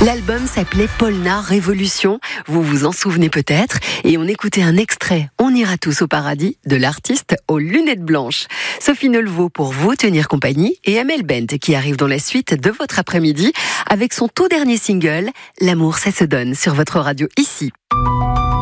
L'album s'appelait Polnar Révolution, vous vous en souvenez peut-être, et on écoutait un extrait « On ira tous au paradis » de l'artiste aux lunettes blanches. Sophie Nelvaux pour vous tenir compagnie et Amel Bent qui arrive dans la suite de votre après-midi avec son tout dernier single « L'amour ça se donne » sur votre radio ici.